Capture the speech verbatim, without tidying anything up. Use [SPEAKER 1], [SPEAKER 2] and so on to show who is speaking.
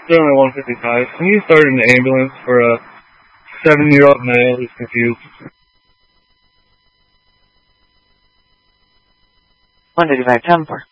[SPEAKER 1] Certainly one fifty-five. Can you start an ambulance for a seven-year-old male who's confused?
[SPEAKER 2] one fifty-five, ten four.